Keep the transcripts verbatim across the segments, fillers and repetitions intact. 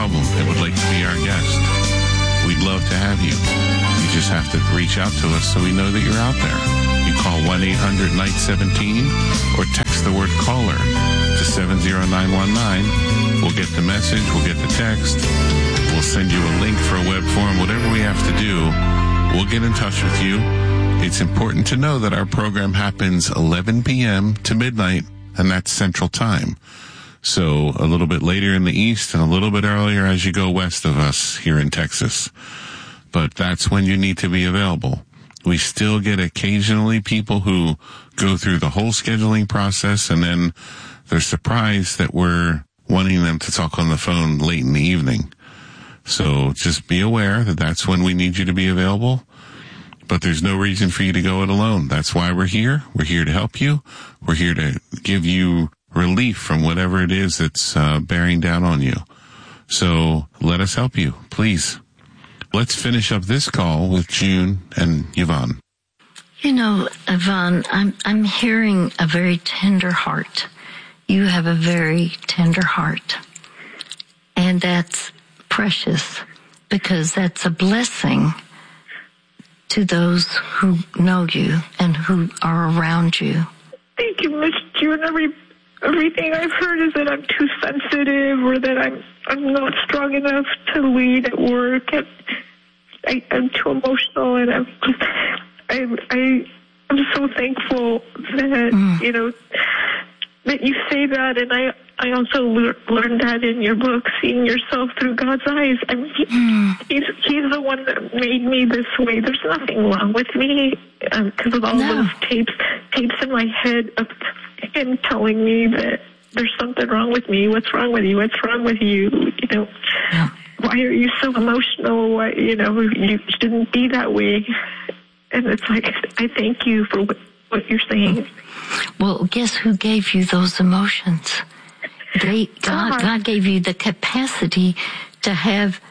album and would like to be our guest, we'd love to have you. You just have to reach out to us so we know that you're out there. You call one eight hundred night seventeen or text the word caller to seven zero nine one nine. We'll get the message, we'll get the text, we'll send you a link for a web form, whatever we have to do, we'll get in touch with you. It's important to know that our program happens eleven p.m. to midnight, and that's Central Time. So a little bit later in the east and a little bit earlier as you go west of us here in Texas. But that's when you need to be available. We still get occasionally people who go through the whole scheduling process and then they're surprised that we're wanting them to talk on the phone late in the evening. So just be aware that that's when we need you to be available. But there's no reason for you to go it alone. That's why we're here. We're here to help you. We're here to give you relief from whatever it is that's uh, bearing down on you. So let us help you, please. Let's finish up this call with June and Yvonne. You know, Yvonne, I'm I'm hearing a very tender heart. You have a very tender heart. And that's precious because that's a blessing to those who know you and who are around you. Thank you, Miss June. Every, everything I've heard is that I'm too sensitive or that I'm I'm not strong enough to lead at work. And I, I'm too emotional, and I'm just, I, I, I'm so thankful that, mm. you know, that you say that, and I, I also le- learned that in your book, seeing yourself through God's eyes. I mean, he, mm. he's, he's the one that made me this way. There's nothing wrong with me because um, of all no. those tapes, tapes in my head of him telling me that there's something wrong with me. What's wrong with you? What's wrong with you? You know, yeah. Why are you so emotional? Why, you know, you shouldn't be that way. And it's like, I thank you for what, what you're saying. Well, guess who gave you those emotions? They, God, God gave you the capacity to have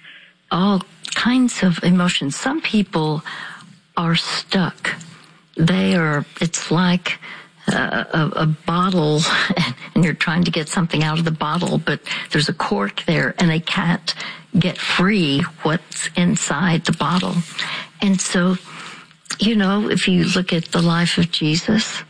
all kinds of emotions. Some people are stuck. They are, it's like a, a, a bottle, and you're trying to get something out of the bottle, but there's a cork there, and they can't get free what's inside the bottle. And so, you know, if you look at the life of Jesus,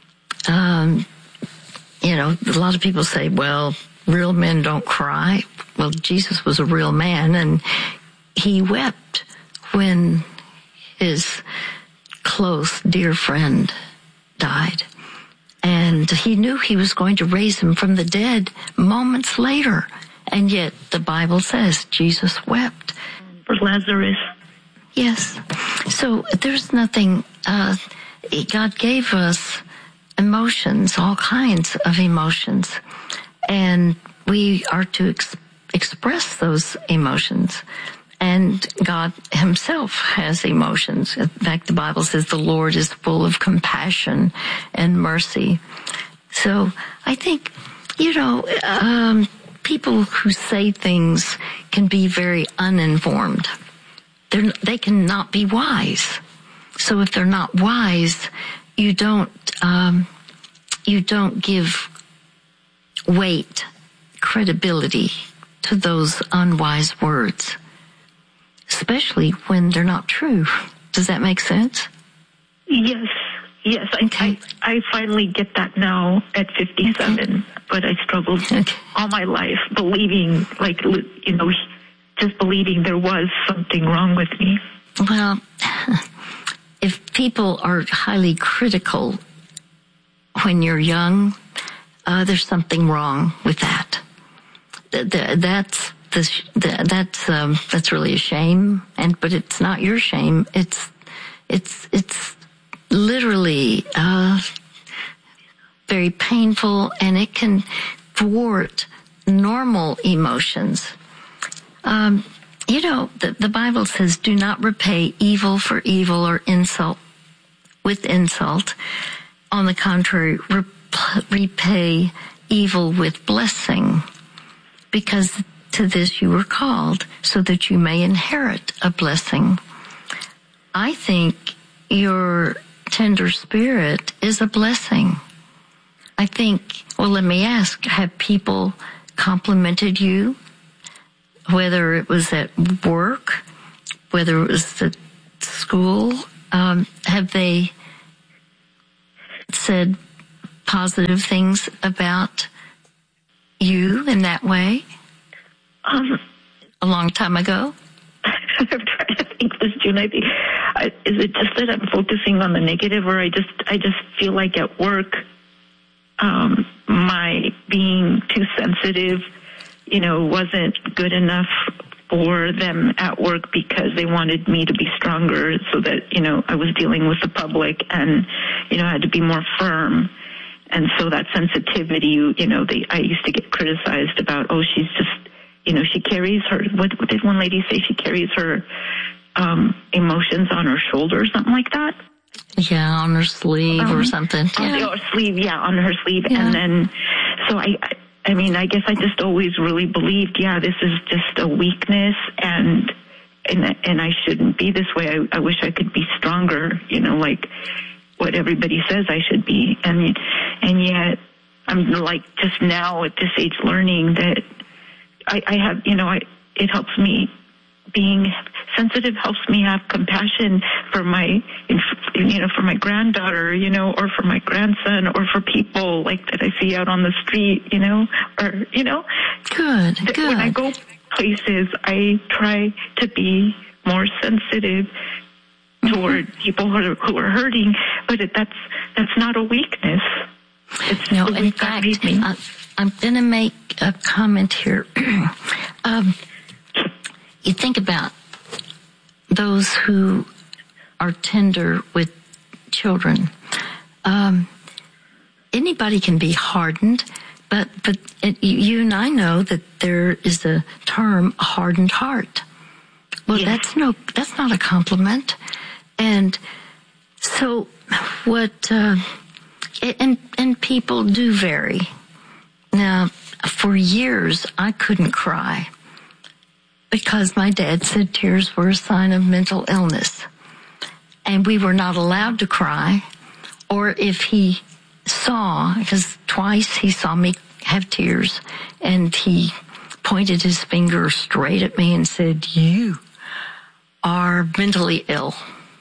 um, you know, a lot of people say, well, real men don't cry. Well, Jesus was a real man, and he wept when his close, dear friend died. And he knew he was going to raise him from the dead moments later. And yet the Bible says Jesus wept. For Lazarus. Yes. So there's nothing, uh, God gave us emotions, all kinds of emotions. And we are to ex- express those emotions. And God himself has emotions. In fact, the Bible says the Lord is full of compassion and mercy. So I think, you know, um, people who say things can be very uninformed. They're, they cannot be wise. So if they're not wise, you don't, um, you don't give weight, credibility to those unwise words, especially when they're not true. Does that make sense? Yes, yes. Okay. I, I finally get that now at fifty-seven, okay. But I struggled okay. all my life believing, like, you know, just believing there was something wrong with me. Well, if people are highly critical when you're young, uh, there's something wrong with that. Th- th- that's This, that's um, that's really a shame, and but it's not your shame. It's it's it's literally uh, very painful, and it can thwart normal emotions. Um, you know, the, the Bible says, "Do not repay evil for evil or insult with insult. On the contrary, rep- repay evil with blessing, because to this you were called, so that you may inherit a blessing." I think your tender spirit is a blessing. I think, well, let me ask, have people complimented you whether it was at work, whether it was at school, um, have they said positive things about you in that way? Um, a long time ago? I'm trying to think this, June. I think, I, is it just that I'm focusing on the negative, or I just, I just feel like at work, um, my being too sensitive, you know, wasn't good enough for them at work because they wanted me to be stronger, so that, you know, I was dealing with the public and, you know, I had to be more firm. And so that sensitivity, you know, they, I used to get criticized about, oh, she's just, you know, she carries her, what, what did one lady say? She carries her um, emotions on her shoulder or something like that. Yeah, on her sleeve um, or something. On yeah. her sleeve, yeah, on her sleeve. Yeah. And then, so I, I, I mean, I guess I just always really believed, yeah, this is just a weakness, and and and I shouldn't be this way. I, I wish I could be stronger, you know, like what everybody says I should be. And and yet, I'm like just now at this age learning that I, I have, you know, I, it helps me. Being sensitive helps me have compassion for my, you know, for my granddaughter, you know, or for my grandson, or for people like that I see out on the street, you know, or, you know. Good, good. When I go places, I try to be more sensitive toward mm-hmm. people who are, who are hurting, but it, that's, that's not a weakness. It's no, in fact, I, I'm going to make a comment here. um, You think about those who are tender with children. Um, anybody can be hardened, but but it, you and I know that there is a term, hardened heart. Well, yes. that's no, that's not a compliment. And so, what? Uh, and and people do vary. Now, for years, I couldn't cry, because my dad said tears were a sign of mental illness. And we were not allowed to cry. Or if he saw, because twice he saw me have tears, and he pointed his finger straight at me and said, "You are mentally ill."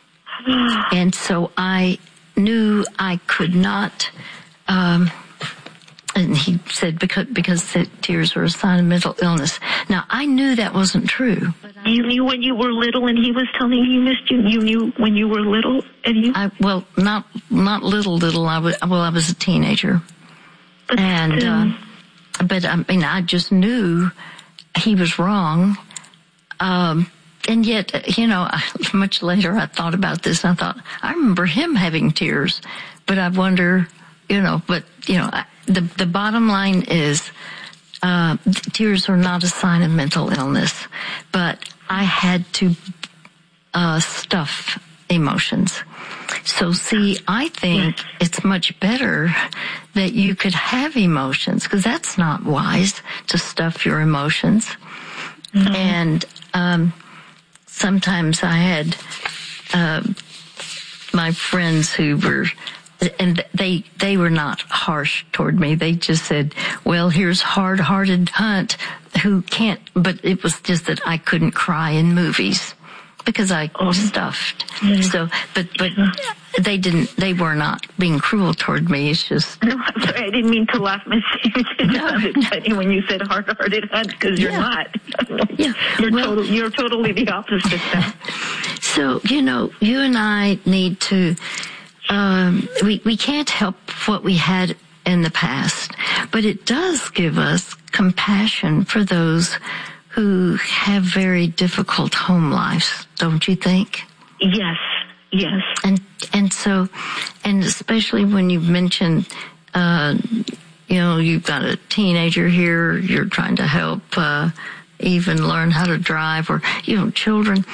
And so I knew I could not, um, and he said, because, because tears are a sign of mental illness. Now, I knew that wasn't true. You knew when you were little and he was telling you he missed you? You knew when you were little and you? I, well, not, not little, little. I was, well, I was a teenager. But and, still. uh, but I mean, I just knew he was wrong. Um, and yet, you know, much later I thought about this, and I thought, I remember him having tears, but I wonder, you know, but, you know, I, The the bottom line is, uh, tears are not a sign of mental illness, but I had to uh, stuff emotions. So see, I think it's much better that you could have emotions, because that's not wise to stuff your emotions. Mm-hmm. And um, sometimes I had uh, my friends who were. And they, they were not harsh toward me. They just said, well, here's hard-hearted Hunt who can't, but it was just that I couldn't cry in movies because I oh. stuffed. Mm-hmm. So, but, but they didn't, they were not being cruel toward me. It's just. No, I'm sorry. I didn't mean to laugh, Miss It no. sounded funny when you said hard-hearted Hunt, because you're yeah. not. yeah. You're, well, total, you're totally the opposite now. So, you know, you and I need to, Um, we, we can't help what we had in the past, but it does give us compassion for those who have very difficult home lives, don't you think? Yes, yes. And, and so, and especially when you mentioned, uh, you know, you've got a teenager here, you're trying to help, uh, even learn how to drive, or, you know, children.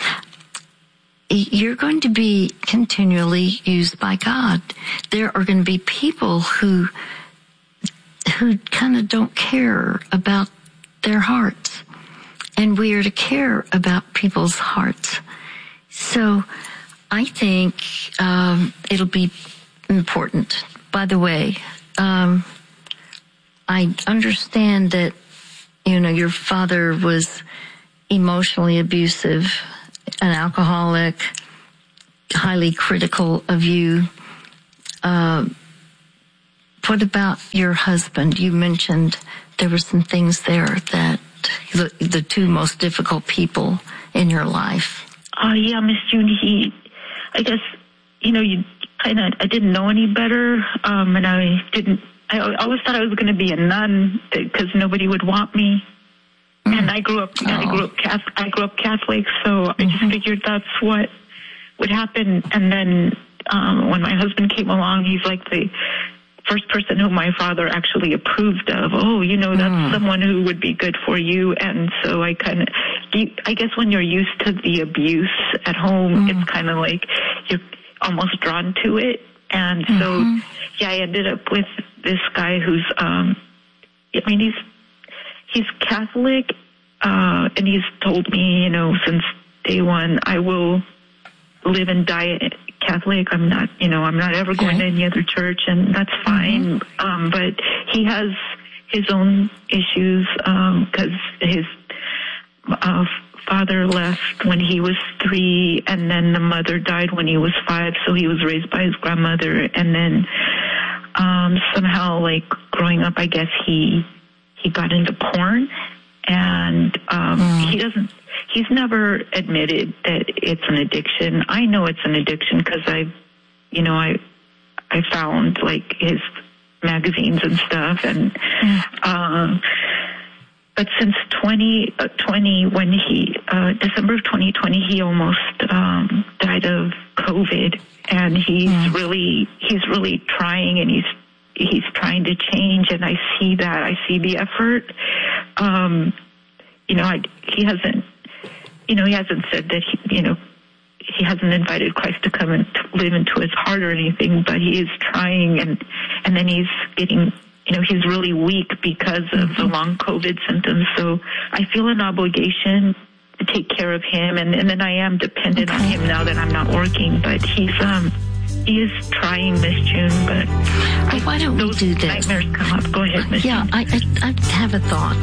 You're going to be continually used by God. There are going to be people who, who kind of don't care about their hearts. And we are to care about people's hearts. So I think, um, it'll be important. By the way, um, I understand that, you know, your father was emotionally abusive, an alcoholic, highly critical of you. Uh, what about your husband? You mentioned there were some things there that the, the two most difficult people in your life. Uh, yeah, Miss June, he, I guess, you know, you kind of, I didn't know any better, um, and I didn't, I always thought I was going to be a nun because nobody would want me. Mm. And I grew up, oh. I grew up Catholic, I grew up Catholic, so mm-hmm. I just figured that's what would happen. And then, um, when my husband came along, he's like the first person who my father actually approved of. Oh, you know, that's mm. someone who would be good for you. And so I kind of, I guess when you're used to the abuse at home, mm. it's kind of like you're almost drawn to it. And so, mm-hmm. yeah, I ended up with this guy who's, um, I mean, he's, he's Catholic, uh, and he's told me, you know, since day one, I will live and die Catholic. I'm not, you know, I'm not ever going okay. to any other church, and that's fine. Mm-hmm. Um, but he has his own issues, um, cause his, uh, father left when he was three, and then the mother died when he was five, so he was raised by his grandmother. And then um somehow, like, growing up, I guess he he got into porn, and um mm. he doesn't he's never admitted that it's an addiction. I know it's an addiction because I you know I I found, like, his magazines and stuff, and mm. uh But since twenty twenty, when he, uh, December of twenty twenty, he almost, um, died of COVID, and he's mm. really, he's really trying, and he's, he's trying to change, and I see that, I see the effort. Um, you know, I, he hasn't, you know, he hasn't said that he, you know, he hasn't invited Christ to come and to live into his heart or anything, but he is trying, and, and then he's getting, you know, he's really weak because of the long COVID symptoms. So I feel an obligation to take care of him. And, and then I am dependent okay. on him now that I'm not working. But he's, um, he is trying, Miss June. But well, I, why don't we do this? Nightmares come up. Go ahead, Miss Yeah, June. I, I, I have a thought.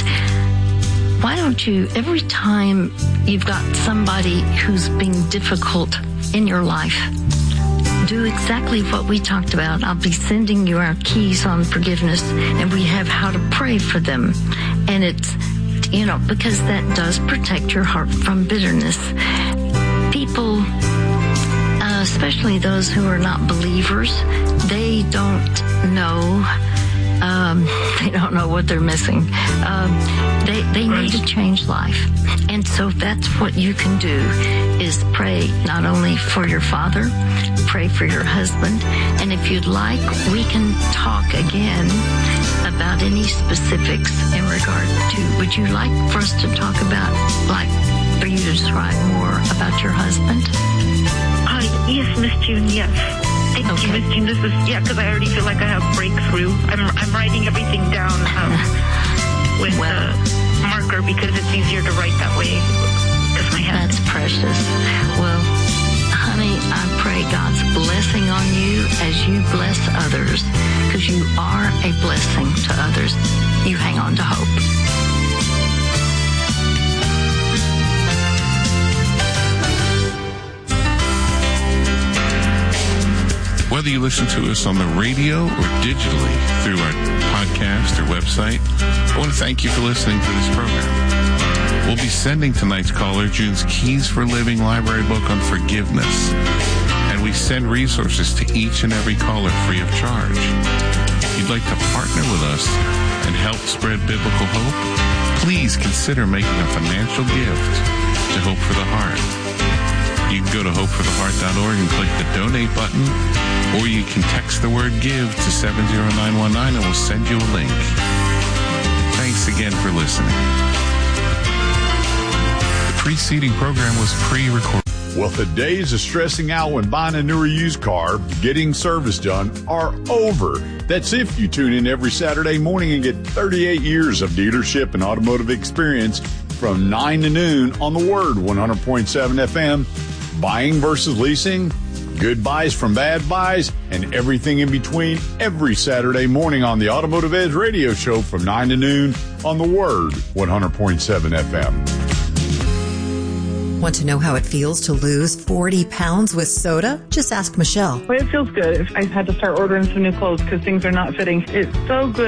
Why don't you, every time you've got somebody who's being difficult in your life, do exactly what we talked about. I'll be sending you our keys on forgiveness, and we have how to pray for them. And it's, you know, because that does protect your heart from bitterness. People, uh, especially those who are not believers, they don't know, um, they don't know what they're missing. Um, they, they need to change life. And so that's what you can do, is pray not only for your father, pray for your husband, and if you'd like, we can talk again about any specifics in regard to, would you like for us to talk about, like, for you to describe more about your husband? Uh, yes, Miss June, yes. Thank okay. you, Miss June. This is, yeah, because I already feel like I have breakthrough. I'm, I'm writing everything down um, with a well, uh, marker because it's easier to write that way because my hand. That's precious. Well, honey, I pray God's blessing on you as you bless others, because you are a blessing to others. You hang on to hope. Whether you listen to us on the radio or digitally through our podcast or website, I want to thank you for listening to this program. We'll be sending tonight's caller June's Keys for Living library book on forgiveness, and we send resources to each and every caller free of charge. If you'd like to partner with us and help spread biblical hope, please consider making a financial gift to Hope for the Heart. You can go to hope for the heart dot org and click the donate button, or you can text the word give to seven zero nine one nine and we'll send you a link. Thanks again for listening. The preceding program was pre-recorded. Well, the days of stressing out when buying a new or used car, getting service done, are over. That's if you tune in every Saturday morning and get thirty-eight years of dealership and automotive experience from nine to noon on the Word one hundred point seven F M. Buying versus leasing, good buys from bad buys, and everything in between every Saturday morning on the Automotive Edge radio show from nine to noon on the Word one hundred point seven F M. Want to know how it feels to lose forty pounds with soda? Just ask Michelle. Well, it feels good. I had to start ordering some new clothes because things are not fitting. It's so good.